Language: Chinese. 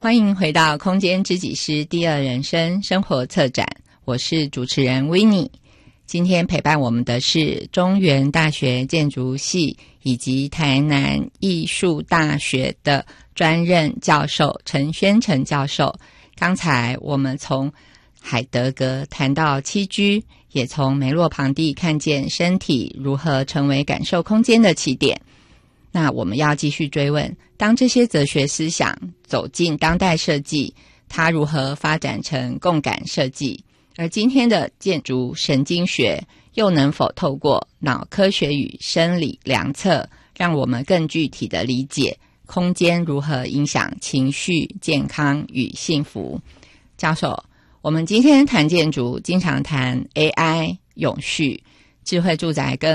欢迎回到空间知己师第二人生生活策展，我是主持人 Winnie。 今天陪伴我们的是中原大学建筑系以及台南艺术大学的专任教授陈宣诚教授。刚才我们从海德格谈到栖居，也从梅洛庞蒂看见身体如何成为感受空间的起点。那我们要继续追问，当这些哲学思想走进当代设计，它如何发展成共感设计？而今天的建筑神经学又能否透过脑科学与生理量测，让我们更具体的理解空间如何影响情绪、健康与幸福？教授，我们今天谈建筑，经常谈 AI、永续、智慧住宅跟